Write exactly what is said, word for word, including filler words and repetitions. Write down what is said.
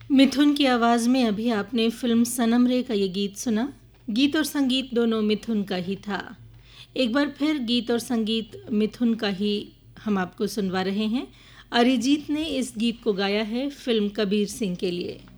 मिथुन की आवाज़ में अभी आपने फिल्म सनम रे का ये गीत सुना। गीत और संगीत दोनों मिथुन का ही था। एक बार फिर गीत और संगीत मिथुन का ही हम आपको सुनवा रहे हैं। अरिजीत ने इस गीत को गाया है फिल्म कबीर सिंह के लिए।